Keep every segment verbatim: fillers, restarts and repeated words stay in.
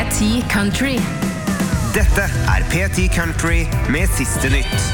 ti Country. Dette er P ti Country med siste nytt.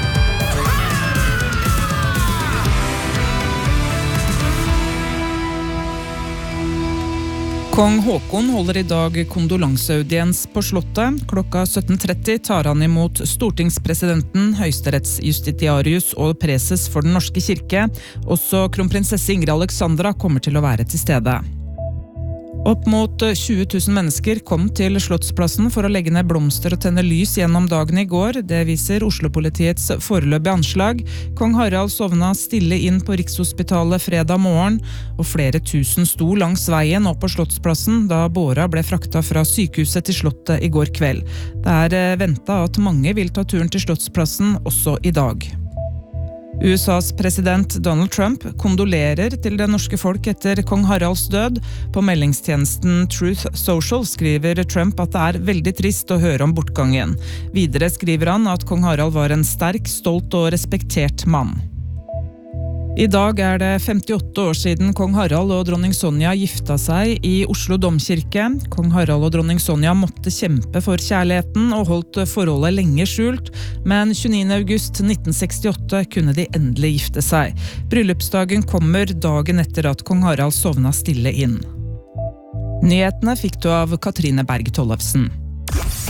Kong Håkon holder i dag kondolanseaudiens på slottet. Klokka sytten tretti tar han imot stortingspresidenten, høyesterettsjustitiarius og preses for den norske kirke. Også kronprinsesse Ingrid Alexandra kommer til å være til stede. Opp mot tjue tusen mennesker kom til Slottsplassen for å legge ned blomster og tenne lys gjennom dagen i går. Det viser Oslo-politiets foreløpige anslag. Kong Harald sovna stille inn på Rikshospitalet fredag morgen, og flere tusen sto langs veien opp på Slottsplassen da båra ble frakta fra sykehuset til Slottet i går kveld. Det er ventet at mange vil ta turen til Slottsplassen også i dag. U S A's president Donald Trump kondolerer til det norske folk etter kong Haralds død. På meldingstjenesten Truth Social skriver Trump at det er veldig trist å høre om bortgangen. Videre skriver han at kong Harald var en sterk, stolt og respektert mann. I dag er det femtiåtte år siden kong Harald og dronning Sonja gifta seg i Oslo Domkirke. Kong Harald og dronning Sonja måtte kjempe for kjærligheten og holdt forholdet lenge skjult, men tjueniende august nitten sekstiåtte kunne de endelig gifte seg. Bryllupsdagen kommer dagen etter at kong Harald sovna stille inn. Nyhetene fikk du av Katrine Berg Tollefsen.